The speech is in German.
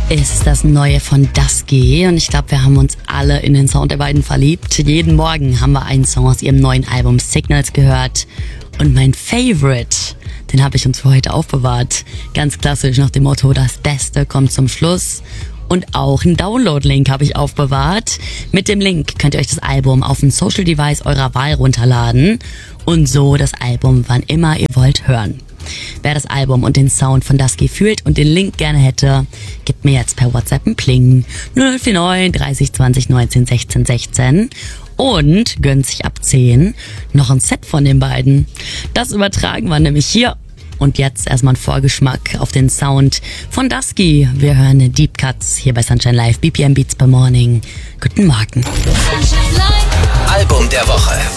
ist das Neue von Dusky und ich glaube, wir haben uns alle in den Sound der beiden verliebt. Jeden Morgen haben wir einen Song aus ihrem neuen Album Signals gehört und mein Favorite, den habe ich uns für heute aufbewahrt. Ganz klassisch nach dem Motto, das Beste kommt zum Schluss. Und auch einen Download-Link habe ich aufbewahrt. Mit dem Link könnt ihr euch das Album auf ein Social-Device eurer Wahl runterladen und so das Album, wann immer ihr wollt, hören. Wer das Album und den Sound von Dusky fühlt und den Link gerne hätte, gibt mir jetzt per WhatsApp einen Pling 049 30 20 19 16 16 und gönnt sich ab 10 noch ein Set von den beiden. Das übertragen wir nämlich hier. Und jetzt erstmal ein Vorgeschmack auf den Sound von Dusky. Wir hören Deep Cuts hier bei Sunshine Live, BPM Beats per Morning. Guten Morgen. Album der Woche.